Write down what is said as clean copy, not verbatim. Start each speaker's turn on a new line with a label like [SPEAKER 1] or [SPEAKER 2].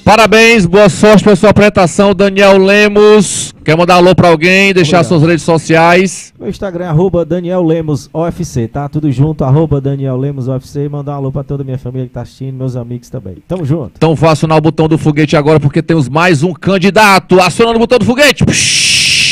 [SPEAKER 1] Parabéns, boa sorte pela sua apresentação, Daniel Lemos. Quer mandar alô pra alguém, deixar suas redes sociais?
[SPEAKER 2] Meu Instagram é @Daniel Lemos OFC, tá? Tudo junto, @Daniel Lemos OFC. E mandar um alô pra toda a minha família que tá assistindo, meus amigos também. Tamo junto.
[SPEAKER 1] Então vou acionar o botão do foguete agora, porque temos mais um candidato. Acionando o botão do foguete. Psh!